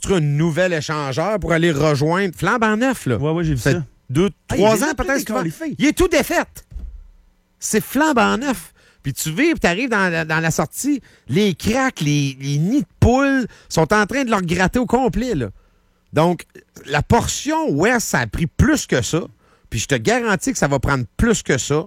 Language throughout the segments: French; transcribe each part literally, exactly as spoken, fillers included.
construit un nouvel échangeur pour aller rejoindre flambant neuf, là. Ouais, ouais, j'ai vu ça. Deux, Ah, trois il est ans, peut-être. tout décalifé. Il est tout défait. C'est flambant neuf. Puis tu vires, puis tu arrives dans, la- dans la sortie, les craques, les, les nids de poules sont en train de leur gratter au complet, là. Donc, la portion ouest, ça a pris plus que ça. Puis je te garantis que ça va prendre plus que ça.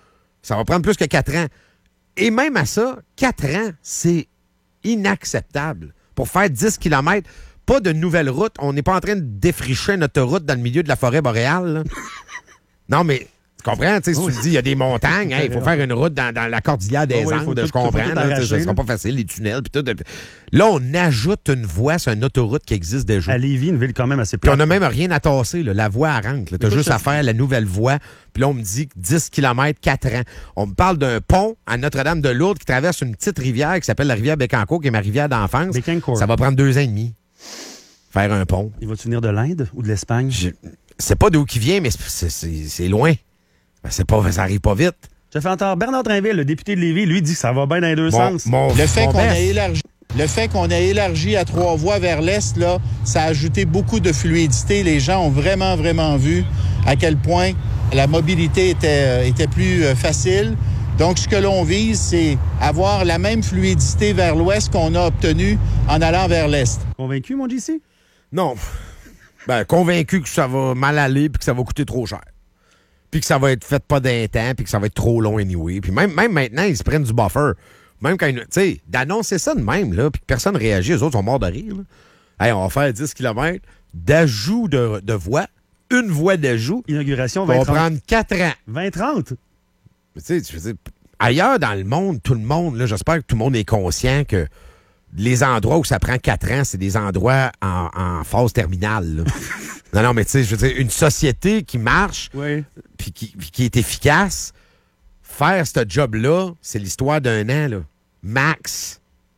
Ça va prendre plus que quatre ans. Et même à ça, quatre ans, c'est inacceptable. Pour faire dix kilomètres, pas de nouvelle route. On n'est pas en train de défricher notre route dans le milieu de la forêt boréale, là. Non, mais tu comprends? Tu sais, si tu me dis il y a des montagnes, il faut faire une route dans, dans la cordillère des Oh oui, Andes, faut tout- je comprends. faut tout là, arracher, tu sais, ce sera là. pas facile, les tunnels. Puis tout. Là, on ajoute une voie sur une autoroute qui existe déjà. À Lévis, une ville quand même assez Puis plate. on n'a même rien à tasser, là. La voie elle rentre. Tu as Écoute, juste ça- à faire la nouvelle voie. Puis là, on me dit que dix kilomètres, quatre ans. On me parle d'un pont à Notre-Dame-de-Lourdes qui traverse une petite rivière qui s'appelle la rivière Bécancourt, qui est ma rivière d'enfance. Bécancourt. Ça va prendre deux ans et demi. Faire un pont. Il va-tu venir de l'Inde ou de l'Espagne? Je sais pas d'où il vient, mais c'est- c'est c'est loin. C'est pas, ça arrive pas vite. Je fais entendre Bernard Drinville, le député de Lévis, lui dit que ça va bien dans les deux Mon- sens. mon- Le fait mon qu'on best. ait élargi, le fait qu'on ait élargi à trois voies vers l'est, là, ça a ajouté beaucoup de fluidité. Les gens ont vraiment, vraiment vu à quel point la mobilité était, euh, était plus euh, facile. Donc, ce que l'on vise, c'est avoir la même fluidité vers l'ouest qu'on a obtenue en allant vers l'est. Convaincu, mon J C? Non. Ben, convaincu que ça va mal aller puis que ça va coûter trop cher. Puis que ça va être fait pas d'un temps puis que ça va être trop long anyway. Puis même, même maintenant, ils se prennent du buffer. Même quand, ils- tu sais, d'annoncer ça de même, là, puis que personne réagit, les autres sont morts de rire, là. Hey, on va faire dix kilomètres d'ajout de, de voie, une voie d'ajout. Inauguration Ça va vingt trente. prendre quatre ans. vingt trente? Mais tu sais, tu veux dire, ailleurs dans le monde, tout le monde, là, j'espère que tout le monde est conscient que les endroits où ça prend quatre ans, c'est des endroits en, en phase terminale. là. non, non, mais tu sais, je veux dire, une société qui marche Oui. puis qui, puis qui est efficace, faire ce job-là, c'est l'histoire d'un an, là. Max.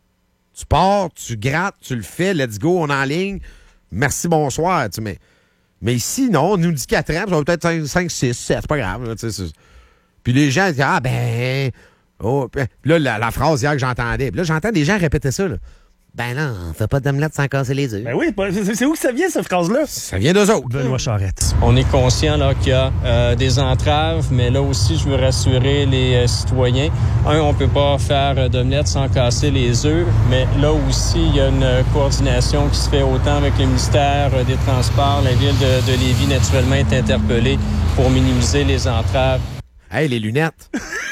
Tu pars, tu grattes, tu le fais, let's go, on est en ligne. Merci, bonsoir. Tu sais, mais, mais ici, non, on nous dit quatre ans, puis ça va peut-être cinq, six, sept, c'est pas grave. Là, tu sais, c'est- puis les gens disent, ah ben, oh, puis là, la, la phrase hier que j'entendais, puis là, j'entends des gens répéter ça, là. Ben non, on fait pas d'omelette sans casser les œufs. Ben oui, c'est c'est où que ça vient, cette phrase-là? Ça vient d'eux autres. Benoît Charette. On est conscient là, qu'il y a euh, des entraves, mais là aussi, je veux rassurer les euh, citoyens. Un, on peut pas faire euh, d'omelette sans casser les œufs, mais là aussi, il y a une euh, coordination qui se fait autant avec le ministère euh, des Transports. La ville de, de Lévis, naturellement, est interpellée pour minimiser les entraves. Hey, les lunettes.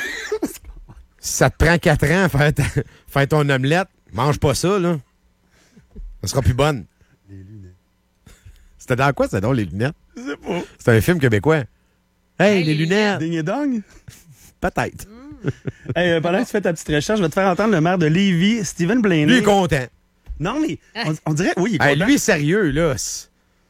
Si ça te prend quatre ans à faire, ta- faire ton omelette, mange pas ça, là. Ça sera plus bonne. Les lunettes. C'était dans quoi, ça, donc, les lunettes? Je sais pas. C'était un film québécois. Hey, les lunettes! Ding et dong? Peut-être. Hey, euh, pendant que tu fais ta petite recherche, je vais te faire entendre le maire de Lévis, Stephen Blaney. Lui, il est content. Non, mais on, on dirait, oui, il est Hey, content. lui, sérieux, là. c'est-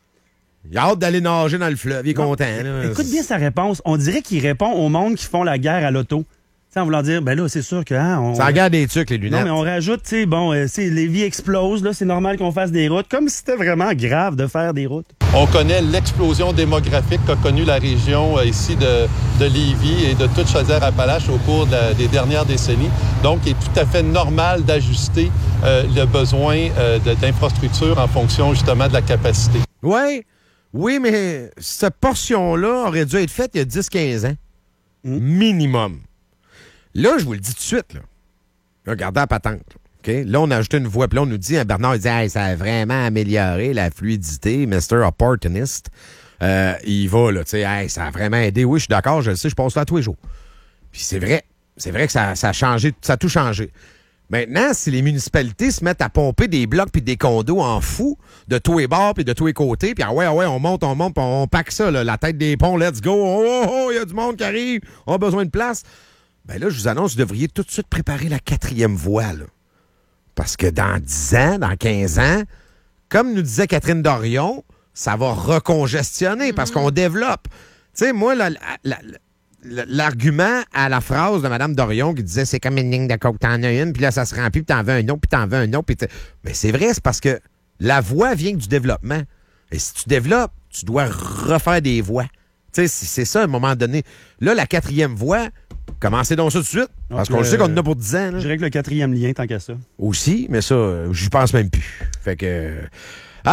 Il a hâte d'aller nager dans le fleuve. Il est Non, content, là. Écoute bien sa réponse. On dirait qu'il répond au monde qui font la guerre à l'auto. Tu sais, en voulant dire, ben là, c'est sûr que... Hein, on... Ça regarde des trucs, les lunettes. Non, mais on rajoute, tu sais, bon, euh, tu sais, les vies explosent, là, c'est normal qu'on fasse des routes, comme si c'était vraiment grave de faire des routes. On connaît l'explosion démographique qu'a connue la région euh, ici de, de Lévis et de toute Chaudière-Appalaches au cours de la- des dernières décennies. Donc, il est tout à fait normal d'ajuster euh, le besoin euh, de- d'infrastructures en fonction justement de la capacité. Ouais. Oui, mais cette portion-là aurait dû être faite il y a dix quinze ans. Mm. Minimum. Là, je vous le dis tout de suite, là. Regardez la patente. OK? Là, on a ajouté une voie. Puis là, on nous dit, hein, Bernard, il dit, hey, ça a vraiment amélioré la fluidité. mister Opportunist. Euh, il va, là, tu sais, hey, ça a vraiment aidé. Oui, je suis d'accord, je le sais, je passe là tous les jours. Puis c'est vrai. C'est vrai que ça, ça a changé, ça a tout changé. Maintenant, si les municipalités se mettent à pomper des blocs puis des condos en fou de tous les bords puis de tous les côtés, puis ah ouais, ah ouais, on monte, on monte, puis on pack ça, là, la tête des ponts, let's go, oh, oh, oh, il y a du monde qui arrive, on a besoin de place. Ben là, je vous annonce, vous devriez tout de suite préparer la quatrième voie, là. Parce que dans dix ans, dans quinze ans, comme nous disait Catherine Dorion, ça va recongestionner parce qu'on développe. Tu sais, moi, la- la- la- la- l'argument à la phrase de Mme Dorion qui disait c'est comme une ligne de coke, t'en as une, puis là, ça se remplit, puis t'en veux un autre, puis t'en veux un autre. Puis t'sais- mais c'est vrai, c'est parce que la voie vient du développement. Et si tu développes, tu dois refaire des voies. Tu sais, c'est c'est ça, à un moment donné. Là, la quatrième voie, commencez donc ça tout de suite. Parce Donc, qu'on le euh, sait qu'on en a pour dix ans. Je là. dirais que le quatrième lien, tant qu'à ça. Aussi, mais ça, euh, j'y pense même plus. Fait que...